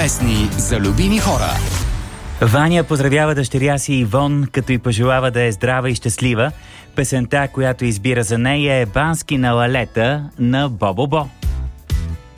Песни за любими хора. Ваня поздравява дъщеря си Ивон, като й пожелава да е здрава и щастлива. Песента, която избира за нея, е Бански на лалета на Бобо Бо.